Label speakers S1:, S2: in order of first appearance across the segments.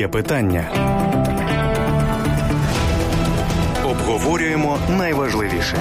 S1: Є питання. Обговорюємо найважливіше.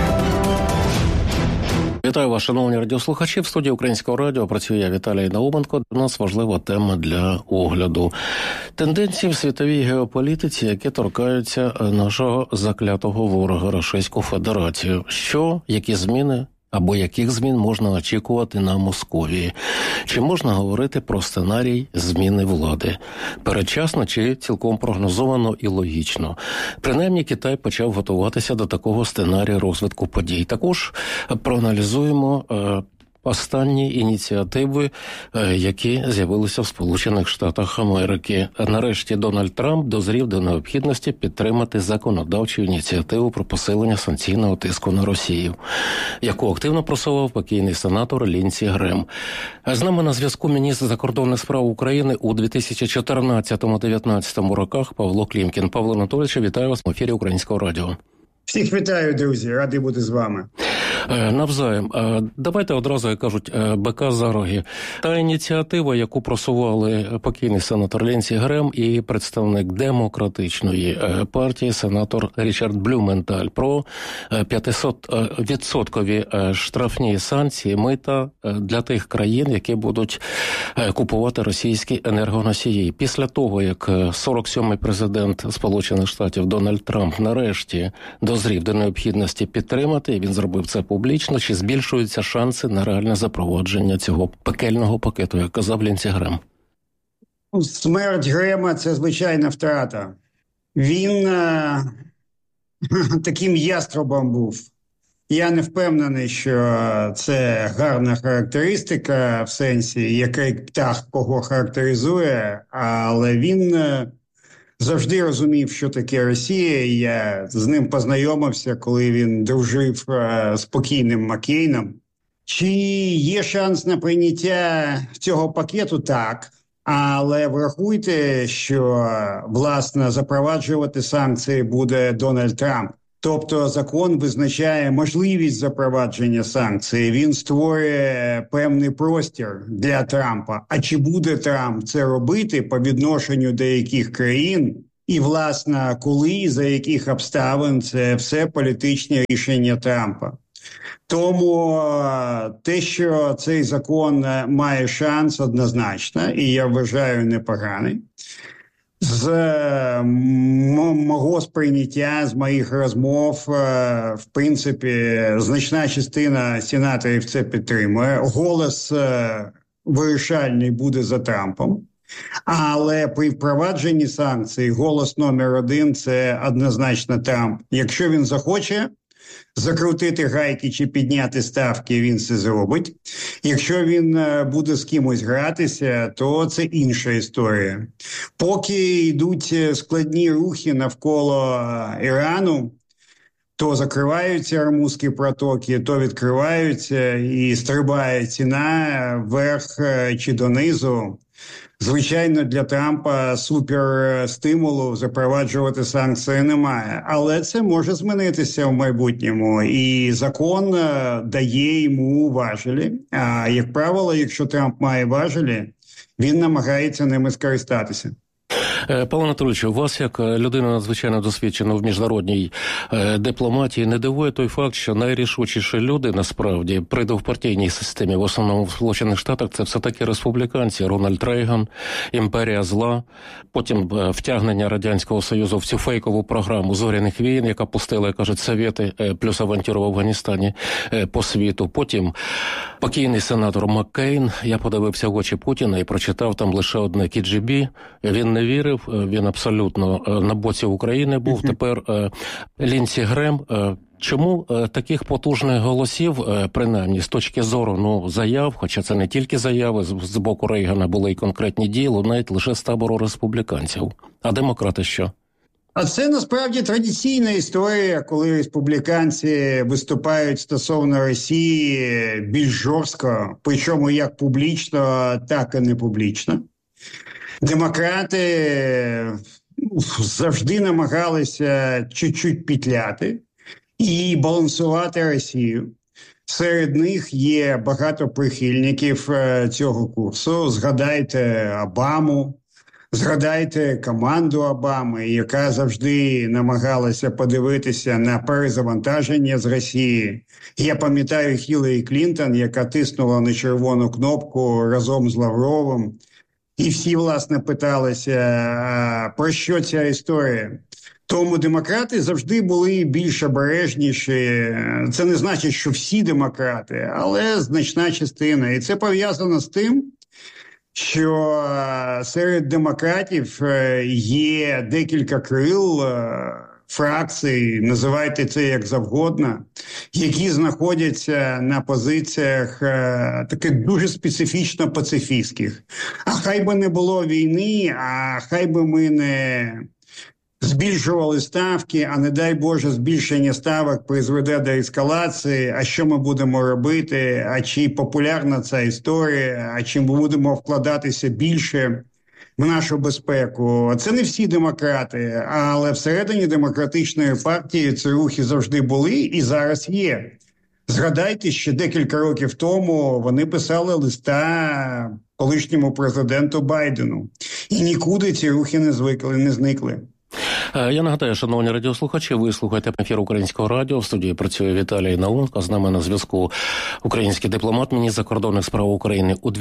S2: Вітаю вас, шановні радіослухачі. В студії Українського радіо працює я, Віталій Науменко. У нас важлива тема для огляду. Тенденції в світовій геополітиці, які торкаються нашого заклятого ворога Російську Федерацію. Які зміни або яких змін можна очікувати на Московії? Чи можна говорити про сценарій зміни влади? Передчасно чи цілком прогнозовано і логічно? Принаймні, Китай почав готуватися до такого сценарію розвитку подій. Також проаналізуємо останні ініціативи, які з'явилися в Сполучених Штатах Америки. Нарешті Дональд Трамп дозрів до необхідності підтримати законодавчу ініціативу про посилення санкційного тиску на Росію, яку активно просував покійний сенатор Лінсі Грем. З нами на зв'язку міністр закордонних справ України у 2014-2019 роках Павло Клімкін. Павло Анатолійович, вітаю вас в ефірі Українського радіо.
S3: Всіх вітаю, друзі. Радий бути з вами.
S2: Навзаєм. Давайте одразу, як кажуть, бика за роги. Та ініціатива, яку просували покійний сенатор Лінсі Грем і представник демократичної партії сенатор Річард Блюменталь про 500% штрафні санкції, мита для тих країн, які будуть купувати російські енергоносії. Після того, як 47-й президент Сполучених Штатів Дональд Трамп нарешті дозрів до необхідності підтримати, він зробив це публічно, чи збільшуються шанси на реальне запровадження цього пекельного пакету, як казав Лінсі Грем?
S3: Смерть Грема – це звичайна втрата. Він таким яструбом був. Я не впевнений, що це гарна характеристика в сенсі, який птах кого характеризує, але він завжди розумів, що таке Росія. Я з ним познайомився, коли він дружив з покійним Маккейном. Чи є шанс на прийняття цього пакету? Так. Але врахуйте, що, власне, запроваджувати санкції буде Дональд Трамп. Тобто закон визначає можливість запровадження санкцій. Він створює певний простір для Трампа. А чи буде Трамп це робити по відношенню до яких країн? І, власне, коли, за яких обставин, це все політичне рішення Трампа. Тому те, що цей закон має шанс однозначно, і я вважаю непоганий, з мого сприйняття, з моїх розмов, в принципі, значна частина сенаторів це підтримує. Голос вирішальний буде за Трампом. Але при впровадженні санкцій голос номер один – це однозначно Трамп. Якщо він захоче закрутити гайки чи підняти ставки, він це зробить. Якщо він буде з кимось гратися, то це інша історія. Поки йдуть складні рухи навколо Ірану, то закриваються Ормузькі протоки, то відкриваються і стрибає ціна вверх чи донизу. Звичайно, для Трампа суперстимулу запроваджувати санкції немає. Але це може змінитися в майбутньому. І закон дає йому важелі. А, як правило, якщо Трамп має важелі, він намагається ними скористатися.
S2: Павло Анатолійович, вас, як людина надзвичайно досвідчена в міжнародній дипломатії, не дивує той факт, що найрішучіші люди, насправді, при довпартійній системі, в основному в Сполучених Штатах, це все-таки республіканці. Рональд Рейган, імперія зла, потім втягнення Радянського Союзу в цю фейкову програму зоряних війн, яка пустила, як кажуть, Совєти, плюс авантюру в Афганістані по світу. Потім покійний сенатор Маккейн, я подивився в очі Путіна і прочитав там лише одне KGB. Він не вірив, він абсолютно на боці України був. Тепер Лінсі Грем. Чому таких потужних голосів, принаймні з точки зору заяв, хоча це не тільки заяви, з боку Рейгана були й конкретні дії, лунають лише з табору республіканців? А демократи що?
S3: А це насправді традиційна історія, коли республіканці виступають стосовно Росії більш жорстко, причому як публічно, так і не публічно. Демократи завжди намагалися чуть-чуть петляти і балансувати Росію. Серед них є багато прихильників цього курсу. Згадайте Обаму, Згадайте команду Обами, яка завжди намагалася подивитися на перезавантаження з Росії. Я пам'ятаю Хіларі Клінтон, яка тиснула на червону кнопку разом з Лавровим. І всі, власне, питалися, про що ця історія. Тому демократи завжди були більш обережніші. Це не значить, що всі демократи, але значна частина. І це пов'язано з тим, що серед демократів є декілька крил, фракцій, називайте це як завгодно, які знаходяться на позиціях таких дуже специфічно пацифістських. А хай би не було війни, а хай би ми не збільшували ставки, а не дай Боже, збільшення ставок призведе до ескалації, а що ми будемо робити, а чи популярна ця історія, а чи ми будемо вкладатися більше в нашу безпеку. Це не всі демократи, але всередині демократичної партії ці рухи завжди були і зараз є. Згадайте, ще декілька років тому вони писали листа колишньому президенту Байдену. І нікуди ці рухи не зникли.
S2: Я нагадаю, шановні радіослухачі, ви слухаєте ефір Українського радіо. В студії працює Віталій Науменко. З нами на зв'язку український дипломат, міністр закордонних справ України у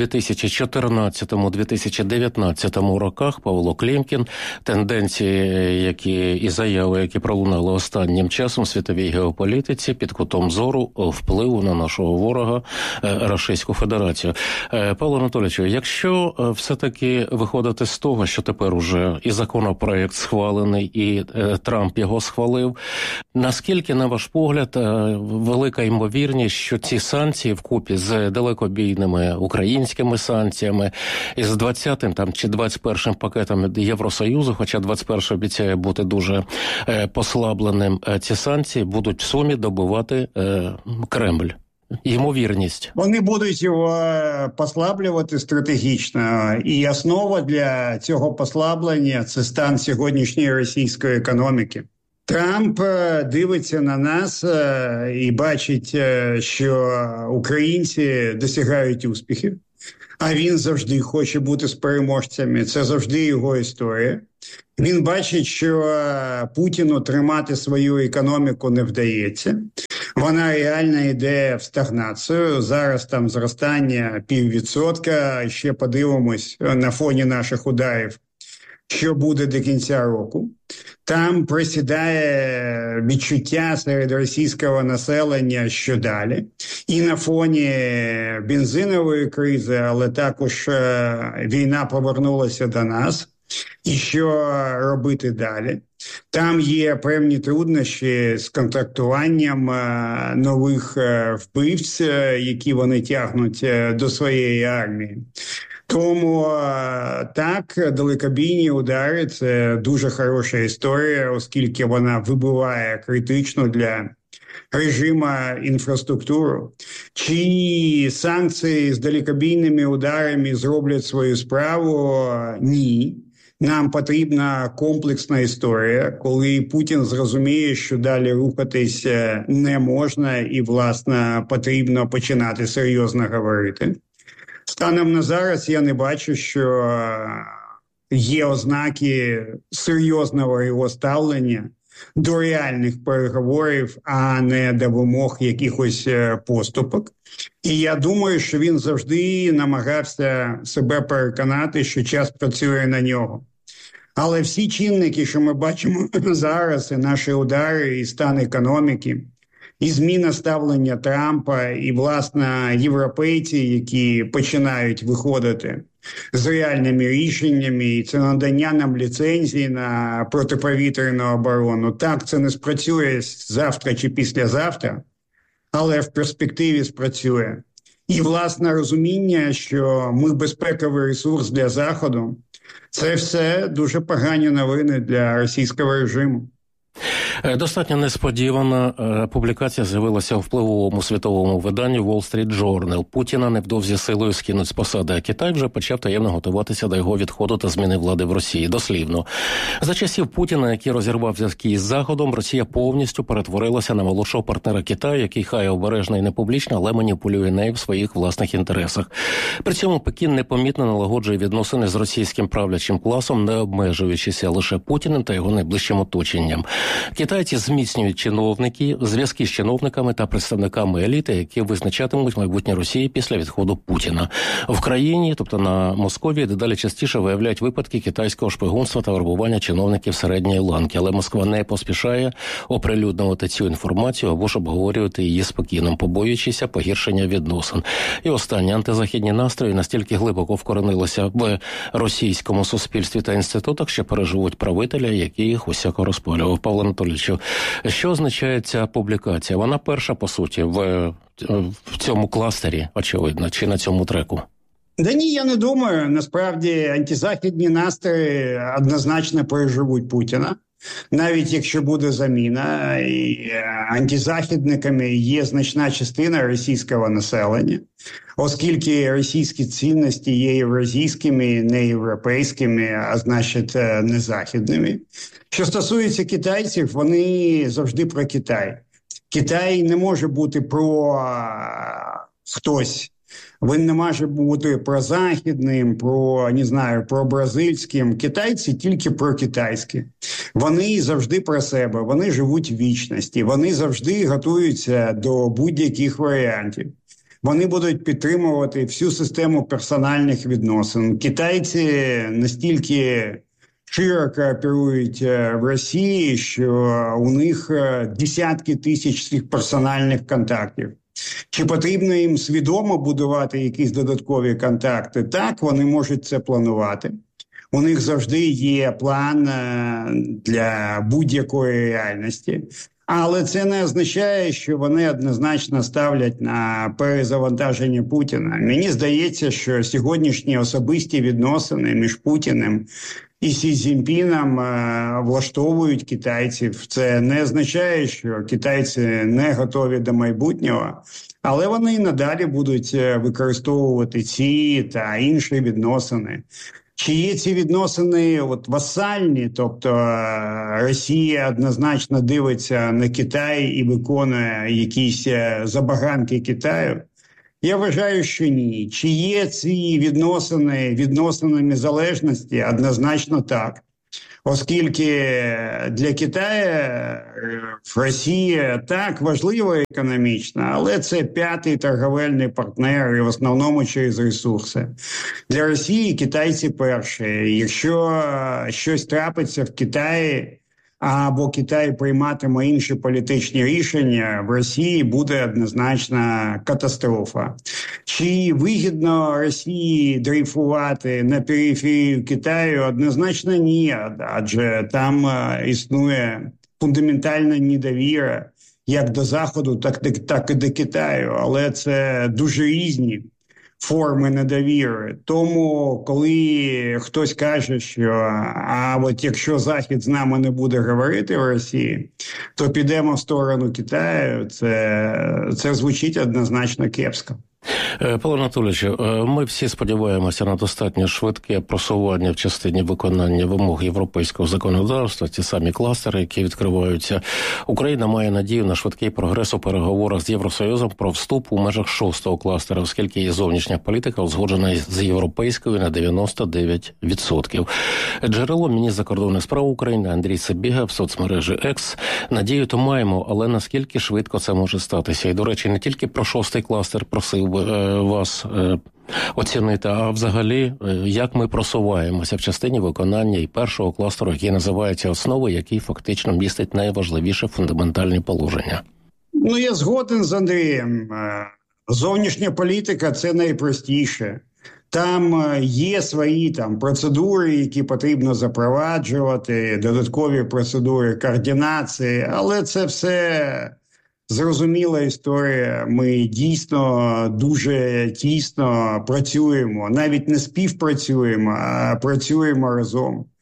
S2: 2014-2019 роках Павло Клімкін. Тенденції, і заяви, які пролунали останнім часом в світовій геополітиці під кутом зору впливу на нашого ворога Російську Федерацію. Павло Анатолійовичу, якщо все-таки виходити з того, що тепер уже і законопроект схвалений, і Трамп його схвалив. Наскільки, на ваш погляд, велика ймовірність, що ці санкції вкупі з далекобійними українськими санкціями і з 20-м чи 21-м пакетом Євросоюзу, хоча 21-й обіцяє бути дуже послабленим, ці санкції будуть в сумі добивати Кремль? Ймовірність.
S3: Вони будуть його послаблювати стратегічно. І основа для цього послаблення – це стан сьогоднішньої російської економіки. Трамп дивиться на нас і бачить, що українці досягають успіхів. А він завжди хоче бути з переможцями. Це завжди його історія. Він бачить, що Путіну тримати свою економіку не вдається. Вона реально йде в стагнацію. Зараз там зростання 0,5%. Ще подивимось на фоні наших ударів, що буде до кінця року. Там просідає відчуття серед російського населення, що далі. І на фоні бензинової кризи, але також війна повернулася до нас. І що робити далі? Там є певні труднощі з контрактуванням нових вбивць, які вони тягнуть до своєї армії. Тому так, далекобійні удари – це дуже хороша історія, оскільки вона вибиває критичну для режиму інфраструктуру. Чи санкції з далекобійними ударами зроблять свою справу? Ні. Нам потрібна комплексна історія, коли Путін зрозуміє, що далі рухатись не можна і, власне, потрібно починати серйозно говорити. Станом на зараз я не бачу, що є ознаки серйозного його ставлення до реальних переговорів, а не до вимог якихось поступок. І я думаю, що він завжди намагався себе переконати, що час працює на нього. Але всі чинники, що ми бачимо зараз, і наші удари, і стан економіки, і зміна ставлення Трампа, і, власне, європейці, які починають виходити з реальними рішеннями, і це надання нам ліцензій на протиповітряну оборону. Так, це не спрацює завтра чи післязавтра, але в перспективі спрацює. І, власне, розуміння, що ми безпековий ресурс для Заходу, це все дуже погані новини для російського режиму.
S2: Достатньо несподівана публікація з'явилася у впливовому світовому виданні Wall Street Journal. Путіна невдовзі силою скинуть з посади, а Китай вже почав таємно готуватися до його відходу та зміни влади в Росії. Дослівно. За часів Путіна, який розірвав зв'язки із Заходом, Росія повністю перетворилася на молодшого партнера Китаю, який хай обережно і не публічно, але маніпулює нею в своїх власних інтересах. При цьому Пекін непомітно налагоджує відносини з російським правлячим класом, не обмежуючися лише Путіним та його найближчим оточенням. Китайці зміцнюють зв'язки з чиновниками та представниками еліти, які визначатимуть майбутнє Росії після відходу Путіна. В країні, тобто на Московії, дедалі частіше виявляють випадки китайського шпигунства та вербування чиновників середньої ланки. Але Москва не поспішає оприлюднювати цю інформацію або ж обговорювати її спокійно, побоюючися погіршення відносин. І останні антизахідні настрої настільки глибоко вкоренилися в російському суспільстві та інститутах, що переживуть правителя, який їх усяко розпалював. Павло Анатолійовичу, що означає ця публікація? Вона перша, по суті, в цьому кластері, очевидно, чи на цьому треку?
S3: Да ні, я не думаю. Насправді антизахідні настрої однозначно переживуть Путіна. Навіть якщо буде заміна, і антизахідниками є значна частина російського населення, оскільки російські цінності є євразійськими, не європейськими, а значить не західними. Що стосується китайців, вони завжди про Китай. Китай не може бути про хтось. Він не може бути прозахідним, про бразильським. Китайці тільки про китайське. Вони завжди про себе, вони живуть в вічності, вони завжди готуються до будь-яких варіантів. Вони будуть підтримувати всю систему персональних відносин. Китайці настільки широко оперують в Росії, що у них десятки тисяч цих персональних контактів. Чи потрібно їм свідомо будувати якісь додаткові контакти? Так, вони можуть це планувати. У них завжди є план для будь-якої реальності. Але це не означає, що вони однозначно ставлять на перезавантаження Путіна. Мені здається, що сьогоднішні особисті відносини між Путіним і Сі Цзіньпіном влаштовують китайців. Це не означає, що китайці не готові до майбутнього, але вони надалі будуть використовувати ці та інші відносини. Чи є ці відносини васальні, тобто Росія однозначно дивиться на Китай і виконує якісь забаганки Китаю? Я вважаю, що ні. Чи є ці відносинами залежності? Однозначно так. Оскільки для Китаю Росія так важлива економічно, але це п'ятий торговельний партнер і в основному через ресурси. Для Росії китайці перші. Якщо щось трапиться в Китаї, або Китай прийматиме інші політичні рішення, в Росії буде однозначно катастрофа. Чи вигідно Росії дрейфувати на периферію Китаю? Однозначно ні, адже там існує фундаментальна недовіра як до Заходу, так і до Китаю, але це дуже різні форми недовіри. Тому, коли хтось каже, що якщо Захід з нами не буде говорити в Росії, то підемо в сторону Китаю, це звучить однозначно кепсько.
S2: Павло Анатолійович, ми всі сподіваємося на достатньо швидке просування в частині виконання вимог європейського законодавства, ті самі кластери, які відкриваються. Україна має надію на швидкий прогрес у переговорах з Євросоюзом про вступ у межах 6-го кластера, оскільки її зовнішня політика узгоджена з європейською на 99%. Джерело міністра закордонних справ України Андрій Сибіга в соцмережі X. Надію то маємо, але наскільки швидко це може статися? І, до речі, не тільки про 6-й кластер просив вас оцінити, а взагалі, як ми просуваємося в частині виконання і першого кластеру, який називається «Основи», який фактично містить найважливіше фундаментальні положення.
S3: Я згоден з Андрієм. Зовнішня політика – це найпростіше. Там є свої процедури, які потрібно запроваджувати, додаткові процедури координації, але це все зрозуміла історія. Ми дійсно дуже тісно працюємо, навіть не співпрацюємо, а працюємо разом.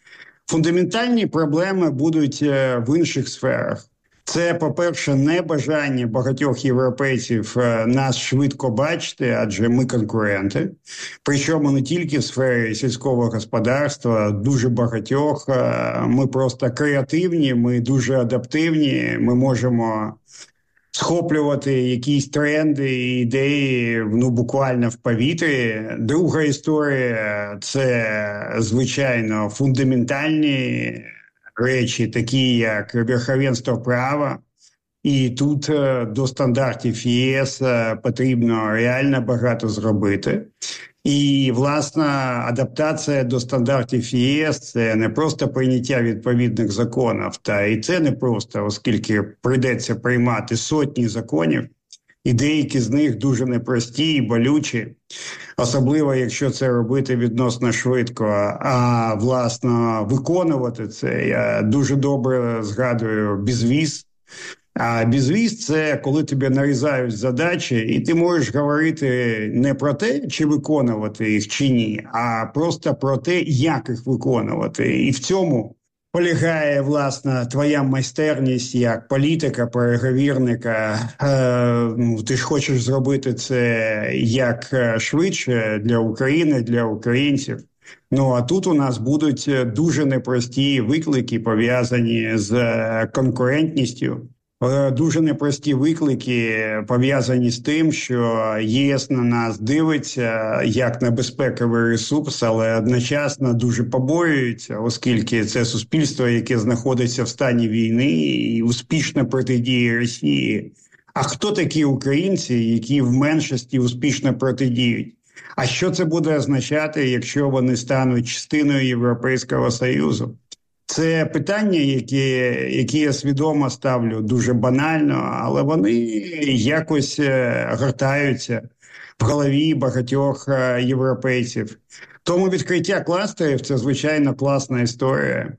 S3: Фундаментальні проблеми будуть в інших сферах. Це, по-перше, небажання багатьох європейців нас швидко бачити, адже ми конкуренти. Причому не тільки в сфері сільського господарства, дуже багатьох. Ми просто креативні, ми дуже адаптивні, ми можемо схоплювати якісь тренди і ідеї, буквально в повітрі. Друга історія – це, звичайно, фундаментальні речі, такі як верховенство права. І тут до стандартів ЄС потрібно реально багато зробити. І, власне, адаптація до стандартів ЄС – це не просто прийняття відповідних законів, та і це не просто, оскільки прийдеться приймати сотні законів, і деякі з них дуже непрості і болючі, особливо, якщо це робити відносно швидко. А, власне, виконувати це, я дуже добре згадую безвіз. А безвіз – це коли тобі нарізають задачі, і ти можеш говорити не про те, чи виконувати їх, чи ні, а просто про те, як їх виконувати. І в цьому полягає, власне, твоя майстерність як політика, переговірника. Ти ж хочеш зробити це як швидше для України, для українців. А тут у нас будуть дуже непрості виклики, пов'язані з конкурентністю. Дуже непрості виклики, пов'язані з тим, що ЄС на нас дивиться як на безпековий ресурс, але одночасно дуже побоюється, оскільки це суспільство, яке знаходиться в стані війни і успішно протидіє Росії. А хто такі українці, які в меншості успішно протидіють? А що це буде означати, якщо вони стануть частиною Європейського Союзу? Це питання, які я свідомо ставлю дуже банально, але вони якось гортаються в голові багатьох європейців. Тому відкриття кластерів – це, звичайно, класна історія.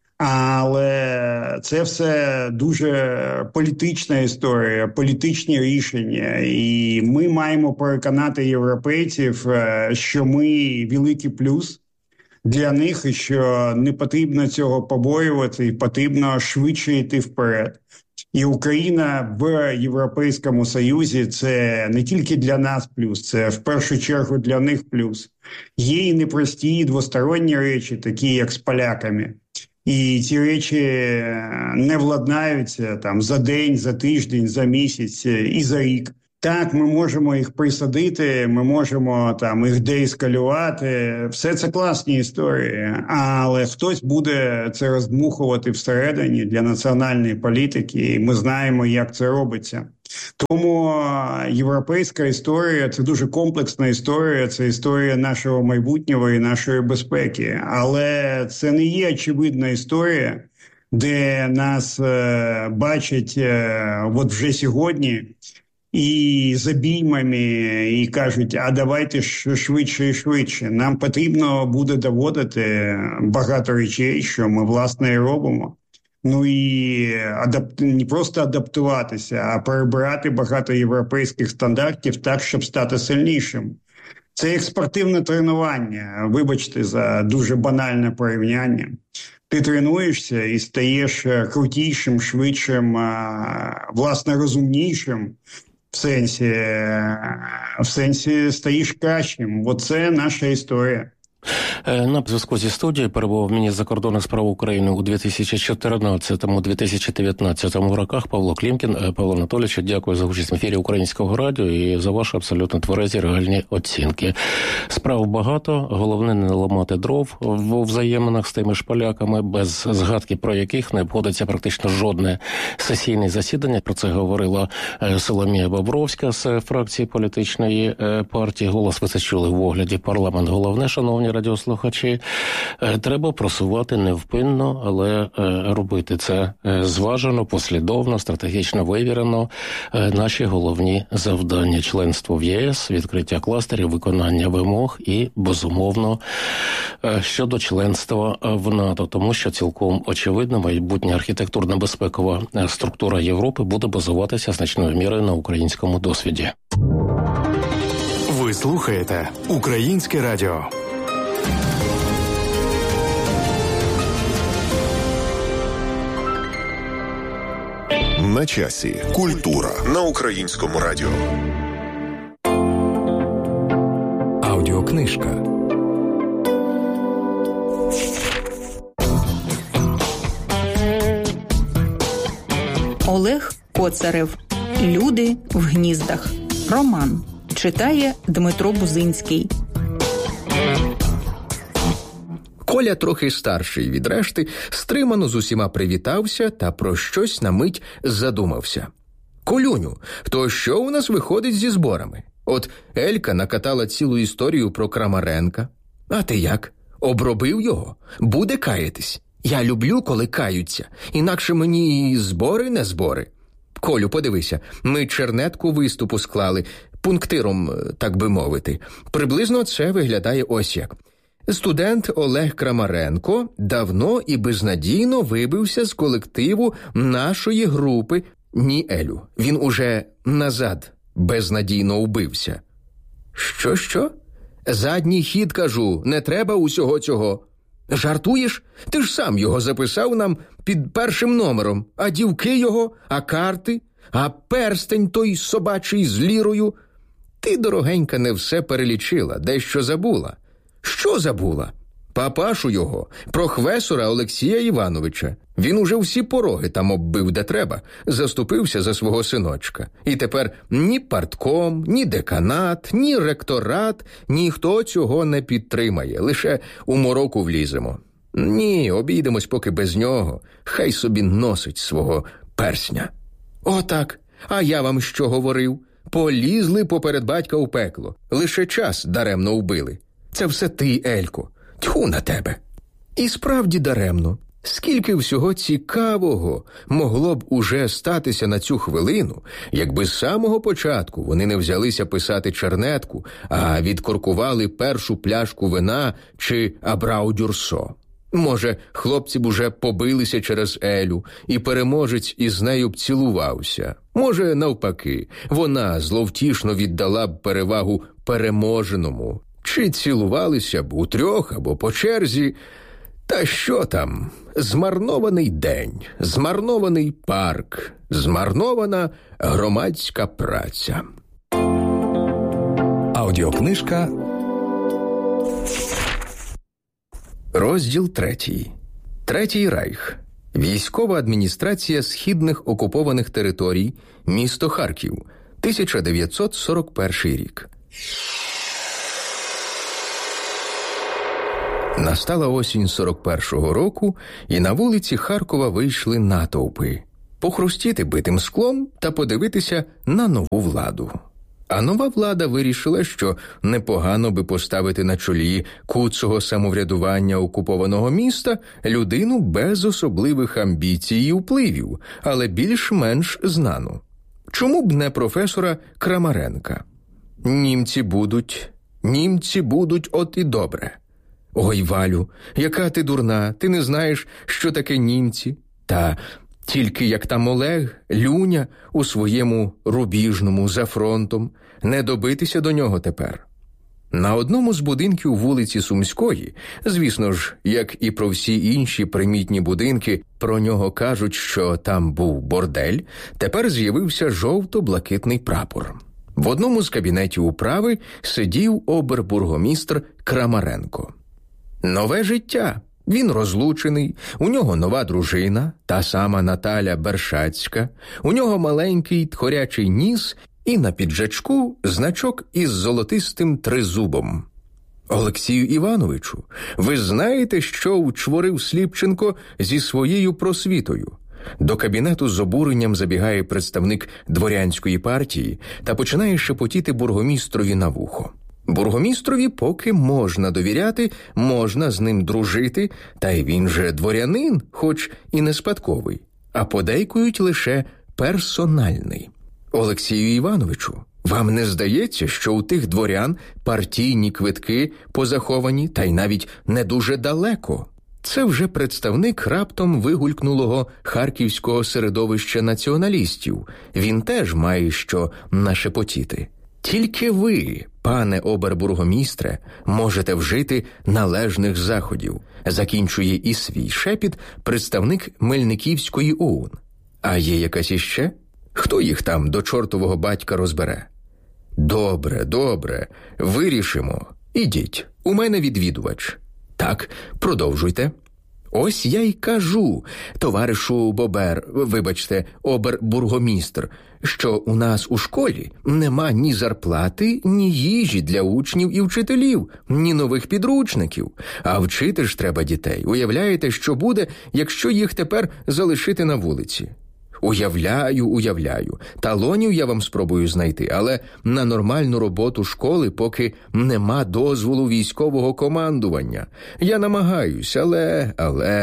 S3: Але це все дуже політична історія, політичні рішення. І ми маємо переконати європейців, що ми великий плюс для них, і що не потрібно цього побоювати, і потрібно швидше йти вперед. І Україна в Європейському Союзі – це не тільки для нас плюс, це в першу чергу для них плюс. Є і непрості двосторонні речі, такі як з поляками. І ці речі не владнаються там за день, за тиждень, за місяць і за рік. Так, ми можемо їх присадити, ми можемо там їх деескалювати. Все це класні історії, але хтось буде це роздмухувати всередині для національної політики, і ми знаємо, як це робиться. Тому європейська історія – це дуже комплексна історія, це історія нашого майбутнього і нашої безпеки. Але це не є очевидна історія, де нас бачать от вже сьогодні і з обіймами, і кажуть, а давайте швидше і швидше. Нам потрібно буде доводити багато речей, що ми, власне, і робимо. І не просто адаптуватися, а перебирати багато європейських стандартів так, щоб стати сильнішим. Це як спортивне тренування, вибачте за дуже банальне порівняння. Ти тренуєшся і стаєш крутішим, швидшим, власне, розумнішим. В сенсі стаєш кращим. Оце наша історія.
S2: На зв'язку зі студією перебував міністр закордонних справ України у 2014-2019 роках Павло Клімкін. Павло Анатолійович, дякую за участь в ефірі Українського радіо і за ваші абсолютно тверезі реальні оцінки. Справ багато, головне не ламати дров в взаєминах з тими ж поляками, без згадки про яких не обходиться практично жодне сесійне засідання. Про це говорила Соломія Бобровська з фракції політичної партії «Голос». Ви це чули в огляді «Парламент. Головне», шановні радіослухачі. Треба просувати невпинно, але робити це зважено, послідовно, стратегічно вивірено. Наші головні завдання – членство в ЄС, відкриття кластерів, виконання вимог і, безумовно, щодо членства в НАТО. Тому що цілком очевидно, майбутня архітектурно-безпекова структура Європи буде базуватися значною мірою на українському досвіді.
S1: Ви слухаєте Українське радіо. На часі. Культура на Українському радіо.
S4: Аудіокнижка.
S5: Олег Коцарев. Люди в гніздах. Роман. Читає Дмитро Бузинський.
S4: Коля, трохи старший від решти, стримано з усіма привітався та про щось на мить задумався. «Колюню, то що у нас виходить зі зборами? От Елька накатала цілу історію про Крамаренка. А ти як? Обробив його? Буде каятись? Я люблю, коли каються. Інакше мені і збори не збори. Колю, подивися, ми чернетку виступу склали, пунктиром, так би мовити. Приблизно це виглядає ось як. Студент Олег Крамаренко давно і безнадійно вибився з колективу нашої групи. Ні, Елю, він уже назад безнадійно убився. Що? Задній хід, кажу, не треба усього цього. Жартуєш? Ти ж сам його записав нам під першим номером. А дівки його, а карти, а перстень той собачий з лірою. Ти, дорогенька, не все перелічила, дещо забула. Що забула? Папашу його, професора Олексія Івановича. Він уже всі пороги там оббив, де треба, заступився за свого синочка. І тепер ні партком, ні деканат, ні ректорат, ніхто цього не підтримає, лише у мороку вліземо. Ні, обійдемось поки без нього, хай собі носить свого персня. Отак, а я вам що говорив? Полізли поперед батька у пекло, лише час даремно вбили. Це все ти, Елько. Тьху на тебе. І справді даремно. Скільки всього цікавого могло б уже статися на цю хвилину, якби з самого початку вони не взялися писати чернетку, а відкоркували першу пляшку вина чи абрау дюрсо. Може, хлопці б уже побилися через Елю, і переможець із нею б цілувався. Може, навпаки, вона зловтішно віддала б перевагу переможеному. Чи цілувалися б утрьох або по черзі. Та що там? Змарнований день, змарнований парк, змарнована громадська праця.
S6: Аудіокнижка.
S4: Розділ 3. Третій Райх. Військова адміністрація східних окупованих територій. Місто Харків. 1941 рік. Настала осінь 41-го року, і на вулиці Харкова вийшли натовпи. Похрустіти битим склом та подивитися на нову владу. А нова влада вирішила, що непогано би поставити на чолі куцого самоврядування окупованого міста людину без особливих амбіцій і впливів, але більш-менш знану. Чому б не професора Крамаренка? Німці будуть, от і добре. Ой, Валю, яка ти дурна, ти не знаєш, що таке німці? Та тільки як там Олег, Люня у своєму рубіжному за фронтом, не добитися до нього тепер. На одному з будинків вулиці Сумської, звісно ж, як і про всі інші примітні будинки, про нього кажуть, що там був бордель, тепер з'явився жовто-блакитний прапор. В одному з кабінетів управи сидів обербургомістр Крамаренко. Нове життя. Він розлучений, у нього нова дружина, та сама Наталя Бершацька, у нього маленький тхорячий ніс і на піджачку значок із золотистим тризубом. Олексію Івановичу, ви знаєте, що учворив Сліпченко зі своєю просвітою? До кабінету з обуренням забігає представник дворянської партії та починає шепотіти бургомістрові на вухо. Бургомістрові поки можна довіряти, можна з ним дружити, та й він же дворянин, хоч і не спадковий, а подейкують лише персональний. Олексію Івановичу, вам не здається, що у тих дворян партійні квитки позаховані, та й навіть не дуже далеко? Це вже представник раптом вигулькнулого харківського середовища націоналістів. Він теж має що нашепотіти. Тільки ви, пане обербургомістре, можете вжити належних заходів, закінчує і свій шепіт представник Мельниківської ОУН. А є якась іще? Хто їх там до чортового батька розбере? Добре, вирішимо. Ідіть, у мене відвідувач. Так, продовжуйте. Ось я й кажу, товаришу обер-бургомістр, що у нас у школі нема ні зарплати, ні їжі для учнів і вчителів, ні нових підручників. А вчити ж треба дітей. Уявляєте, що буде, якщо їх тепер залишити на вулиці? Уявляю. Талонів я вам спробую знайти, але на нормальну роботу школи поки нема дозволу військового командування. Я намагаюсь, але...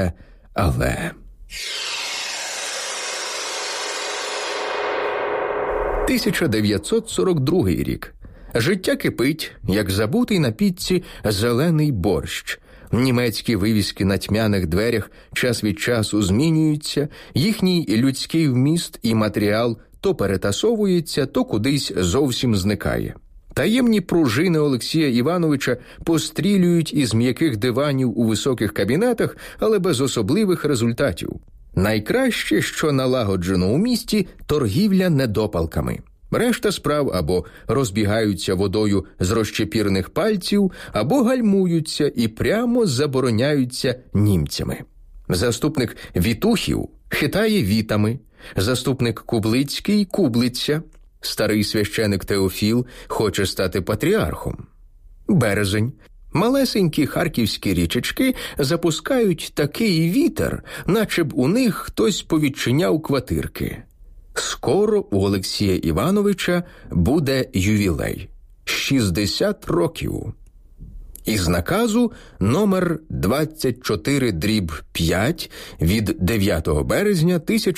S4: 1942 рік. Життя кипить, як забутий на пічці зелений борщ. Німецькі вивіски на тьмяних дверях час від часу змінюються, їхній людський вміст і матеріал то перетасовується, то кудись зовсім зникає. Таємні пружини Олексія Івановича пострілюють із м'яких диванів у високих кабінетах, але без особливих результатів. Найкраще, що налагоджено у місті – торгівля недопалками. Решта справ або розбігаються водою з розчепірних пальців, або гальмуються і прямо забороняються німцями. Заступник Вітухів хитає вітами, заступник Кублицький кублиться, старий священик Теофіл хоче стати патріархом. Березень. Малесенькі харківські річечки запускають такий вітер, наче б у них хтось повідчиняв квартирки. Скоро у Олексія Івановича буде ювілей – 60 років. Із наказу номер 24/5 від 9 березня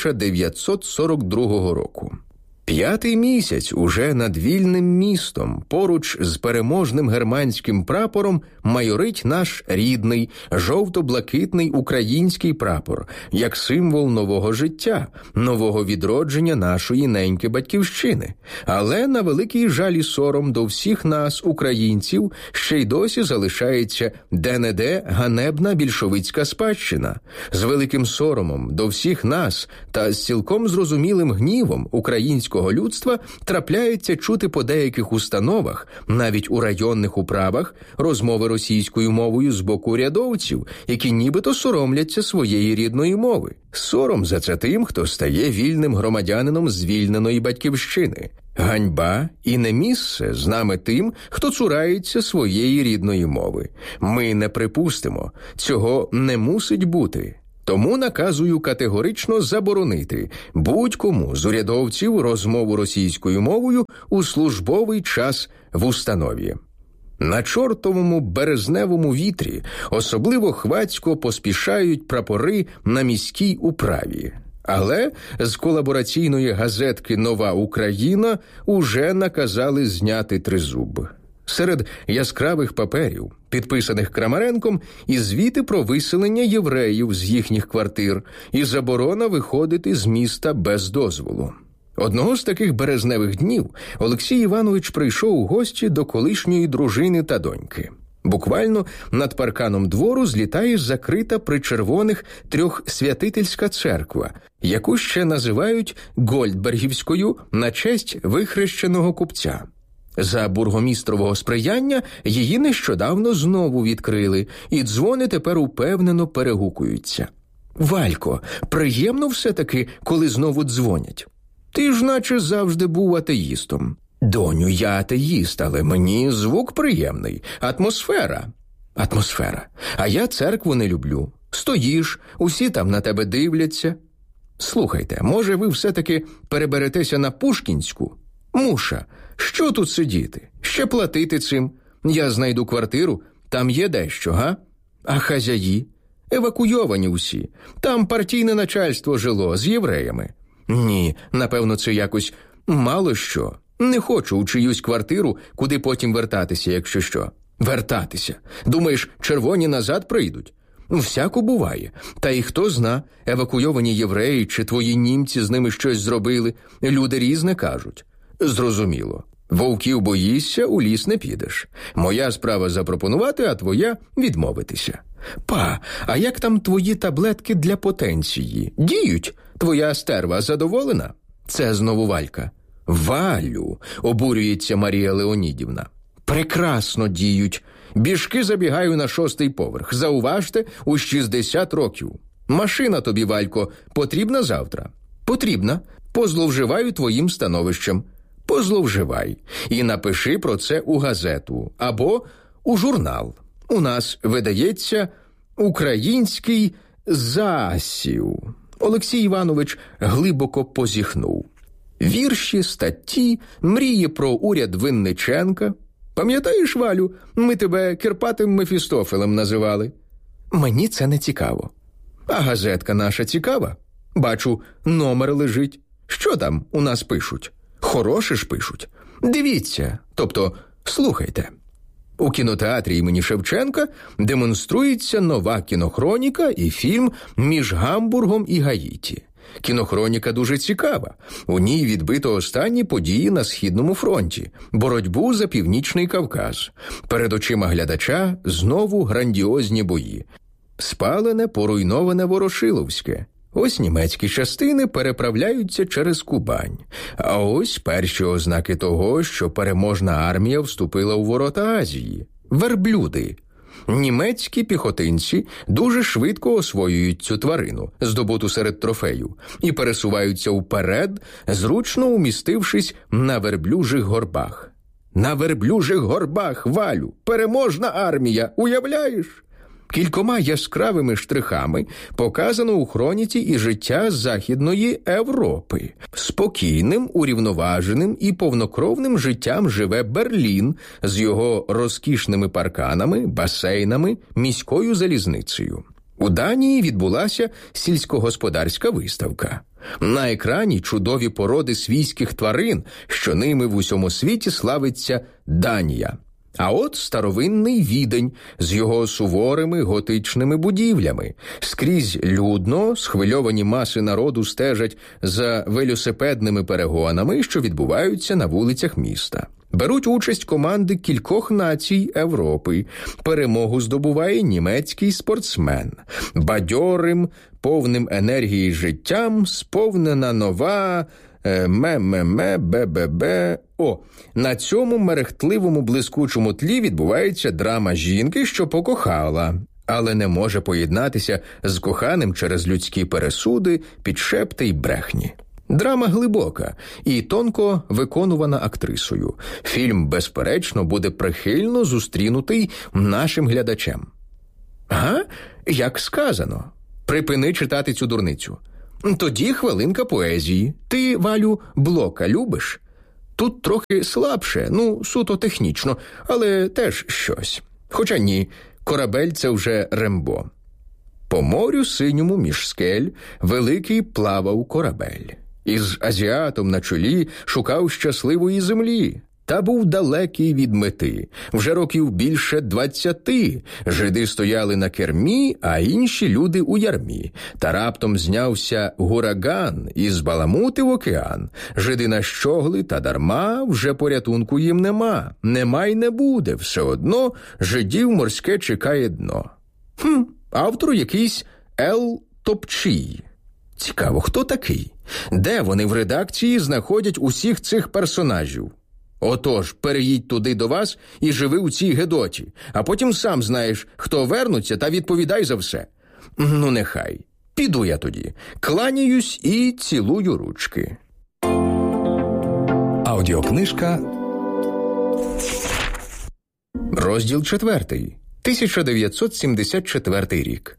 S4: 1942 року. 5-й місяць уже над вільним містом, поруч з переможним германським прапором, майорить наш рідний, жовто-блакитний український прапор, як символ нового життя, нового відродження нашої неньки батьківщини. Але на великий жаль і сором до всіх нас, українців, ще й досі залишається де-не-де ганебна більшовицька спадщина. З великим соромом до всіх нас та з цілком зрозумілим гнівом українського людства трапляється чути по деяких установах, навіть у районних управах, розмови російською мовою з боку урядовців, які нібито соромляться своєї рідної мови. Сором за це тим, хто стає вільним громадянином звільненої батьківщини. Ганьба і не місце з нами тим, хто цурається своєї рідної мови. Ми не припустимо. Цього не мусить бути. Тому наказую категорично заборонити будь-кому з урядовців розмову російською мовою у службовий час в установі. На чортовому березневому вітрі особливо хвацько поспішають прапори на міській управі. Але з колабораційної газетки «Нова Україна» уже наказали зняти тризуб. Серед яскравих паперів, підписаних Крамаренком, і звіти про виселення євреїв з їхніх квартир, і заборона виходити з міста без дозволу. Одного з таких березневих днів Олексій Іванович прийшов у гості до колишньої дружини та доньки. Буквально над парканом двору злітає закрита при червоних трьохсвятительська церква, яку ще називають Гольдбергівською на честь вихрещеного купця. За бургомістрового сприяння її нещодавно знову відкрили, і дзвони тепер упевнено перегукуються. «Валько, приємно все-таки, коли знову дзвонять. Ти ж наче завжди був атеїстом». «Доню, я атеїст, але мені звук приємний. Атмосфера». «Атмосфера. А я церкву не люблю. Стоїш, усі там на тебе дивляться». «Слухайте, може ви все-таки переберетеся на Пушкінську?» «Муша, що тут сидіти? Ще платити цим. Я знайду квартиру, там є дещо, га? А хазяї? Евакуйовані усі. Там партійне начальство жило з євреями». «Ні, напевно, це якось мало що. Не хочу у чиюсь квартиру, куди потім вертатися, якщо що». «Вертатися? Думаєш, червоні назад прийдуть?» «Всяко буває. Та й хто зна, евакуйовані євреї чи твої німці з ними щось зробили. Люди різне кажуть». «Зрозуміло. Вовків боїшся, у ліс не підеш. Моя справа запропонувати, а твоя відмовитися». «Па, а як там твої таблетки для потенції? Діють? Твоя стерва задоволена? Це знову Валька. Валю, обурюється Марія Леонідівна. Прекрасно діють. Біжки забігаю на 6-й поверх. Зауважте, у 60 років. Машина тобі, Валько, потрібна завтра? Потрібна. Позловживаю твоїм становищем. Позловживай. І напиши про це у газету. Або у журнал. У нас видається «Український засів». Олексій Іванович глибоко позіхнув. Вірші, статті, мрії про уряд Винниченка. Пам'ятаєш, Валю, ми тебе Кирпатим Мефістофелем називали? Мені це не цікаво. А газетка наша цікава? Бачу, номер лежить. Що там у нас пишуть? Хороше ж пишуть. Дивіться, тобто слухайте. У кінотеатрі імені Шевченка демонструється нова кінохроніка і фільм «Між Гамбургом і Гаїті». Кінохроніка дуже цікава. У ній відбито останні події на Східному фронті, боротьбу за Північний Кавказ. Перед очима глядача знову грандіозні бої. Спалене, поруйноване Ворошиловське. Ось німецькі частини переправляються через Кубань. А ось перші ознаки того, що переможна армія вступила у ворота Азії. Верблюди. Німецькі піхотинці дуже швидко освоюють цю тварину, здобуту серед трофею, і пересуваються вперед, зручно умістившись на верблюжих горбах. На верблюжих горбах, Валю, переможна армія, уявляєш? Кількома яскравими штрихами показано у хроніці і життя Західної Європи. Спокійним, урівноваженим і повнокровним життям живе Берлін з його розкішними парканами, басейнами, міською залізницею. У Данії відбулася сільськогосподарська виставка. На екрані чудові породи свійських тварин, що ними в усьому світі славиться Данія. А от старовинний Відень з його суворими готичними будівлями. Скрізь людно, схвильовані маси народу стежать за велосипедними перегонами, що відбуваються на вулицях міста. Беруть участь команди кількох націй Європи. Перемогу здобуває німецький спортсмен. Бадьорим, повним енергії життям, сповнена нова... На цьому мерехтливому блискучому тлі відбувається драма жінки, що покохала, але не може поєднатися з коханим через людські пересуди, підшепти й брехні. Драма глибока і тонко виконувана актрисою. Фільм, безперечно, буде прихильно зустрінутий нашим глядачем. Ага, як сказано. Припини читати цю дурницю. Тоді хвилинка поезії. Ти, Валю, Блока любиш? Тут трохи слабше, суто технічно, але теж щось. Хоча ні, корабель – це вже Рембо. По морю синьому між скель великий плавав корабель. Із азіатом на чолі шукав щасливої землі. Та був далекий від мети. Вже років більше 20 жиди стояли на кермі, а інші люди у ярмі. Та раптом знявся гураган і збаламутив океан. Жиди нащогли, та дарма, вже порятунку їм нема. Нема й не буде, все одно жидів морське чекає дно. Автор якийсь Л. Топчій. Цікаво, хто такий? Де вони в редакції знаходять усіх цих персонажів? Отож, переїдь туди до вас і живи у цій Гедоті, а потім сам знаєш, хто вернуться, та відповідай за все. Нехай. Піду я тоді. Кланяюсь і цілую ручки.
S6: Аудіокнижка.
S4: Розділ 4. 1974 рік.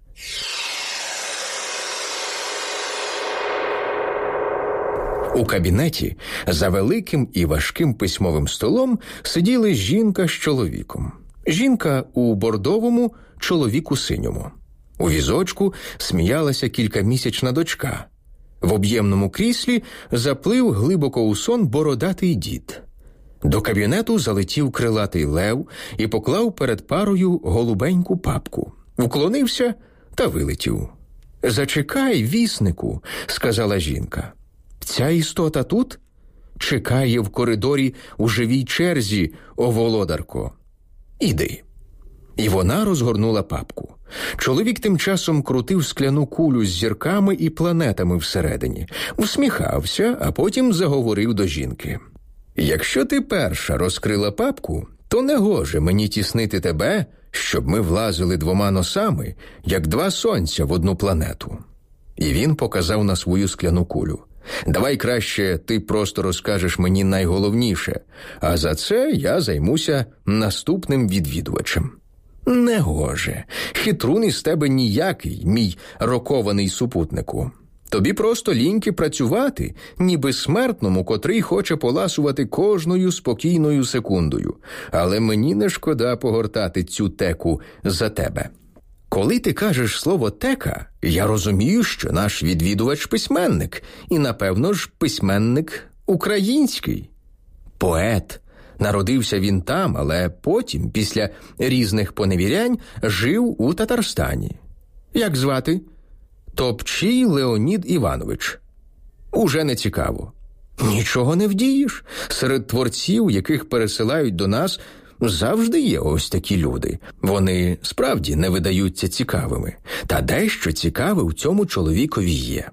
S4: У кабінеті за великим і важким письмовим столом сиділи жінка з чоловіком. Жінка у бордовому, чоловік у синьому. У візочку сміялася кількамісячна дочка. В об'ємному кріслі заплив глибоко у сон бородатий дід. До кабінету залетів крилатий лев і поклав перед парою голубеньку папку. Вклонився та вилетів. «Зачекай, віснику», – сказала жінка. «Ця істота тут? Чекає в коридорі у живій черзі, о володарко. Іди». І вона розгорнула папку. Чоловік тим часом крутив скляну кулю з зірками і планетами всередині, усміхався, а потім заговорив до жінки. «Якщо ти перша розкрила папку, то не гоже мені тіснити тебе, щоб ми влазили двома носами, як два сонця в одну планету». І він показав на свою скляну кулю. «Давай краще ти просто розкажеш мені найголовніше, а за це я займуся наступним відвідувачем». «Не гоже, хитрун із тебе ніякий, мій рокований супутнику. Тобі просто ліньки працювати, ніби смертному, котрий хоче поласувати кожною спокійною секундою. Але мені не шкода погортати цю теку за тебе». Коли ти кажеш слово «тека», я розумію, що наш відвідувач письменник, і, напевно ж, письменник український. Поет. Народився він там, але потім, після різних поневірянь, жив у Татарстані. Як звати? Топчій Леонід Іванович. Уже не цікаво. Нічого не вдієш. Серед творців, яких пересилають до нас, завжди є ось такі люди. Вони справді не видаються цікавими. Та дещо цікаве у цьому чоловікові є.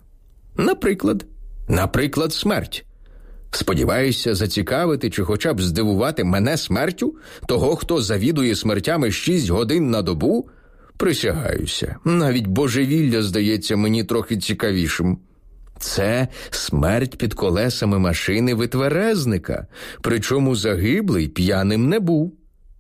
S4: Наприклад, смерть. Сподіваєшся зацікавити чи хоча б здивувати мене смертю? Того, хто завідує смертями 6 годин на добу? Присягаюся, навіть божевілля здається мені трохи цікавішим. Це смерть під колесами машини витверезника, причому загиблий п'яним не був.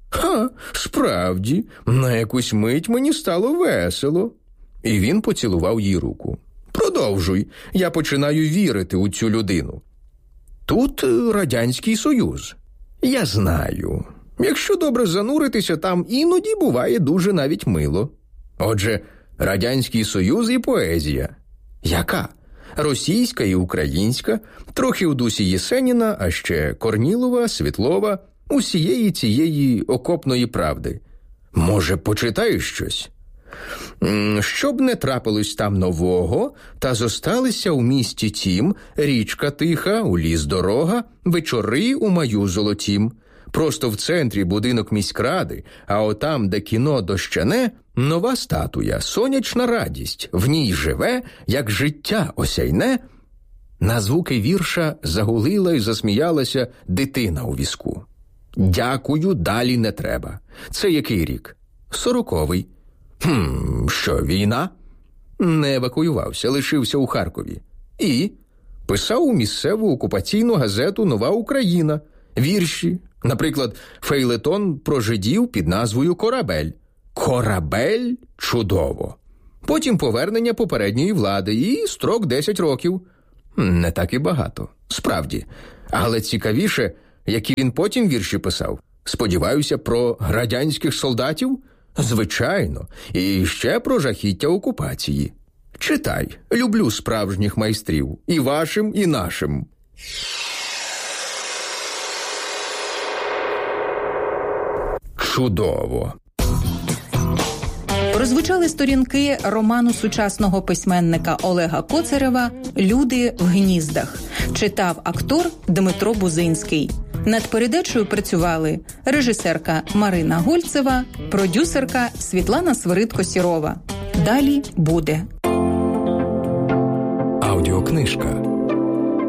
S4: Справді, на якусь мить мені стало весело. І він поцілував їй руку. Продовжуй, я починаю вірити у цю людину. Тут Радянський Союз. Я знаю. Якщо добре зануритися, там іноді буває дуже навіть мило. Отже, Радянський Союз і поезія. Яка? Російська і українська, трохи у дусі Єсеніна, а ще Корнілова, Світлова, усієї цієї окопної правди. Може, почитаєш щось? Щоб не трапилось там нового, та зосталися у місті тім, річка тиха, у ліс дорога, вечори у маю золотім. Просто в центрі будинок міськради, а отам, де кіно дощане, нова статуя, сонячна радість, в ній живе, як життя осяйне. На звуки вірша загулила і засміялася дитина у візку. Дякую, далі не треба. Це який рік? 40-й. Що, війна? Не евакуювався, лишився у Харкові. І писав у місцеву окупаційну газету «Нова Україна». Вірші, наприклад, фейлетон про жидів під назвою «Корабель». Корабель? Чудово. Потім повернення попередньої влади і строк 10 років. Не так і багато, справді. Але цікавіше, які він потім вірші писав. Сподіваюся, про радянських солдатів? Звичайно. І ще про жахіття окупації. Читай. Люблю справжніх майстрів. І вашим, і нашим. Чудово.
S5: Прозвучали сторінки роману сучасного письменника Олега Коцарева «Люди в гніздах». Читав актор Дмитро Бузинський. Над передачею працювали режисерка Марина Гольцева, продюсерка Світлана Свиридко-Сірова. Далі буде.
S4: Аудіокнижка.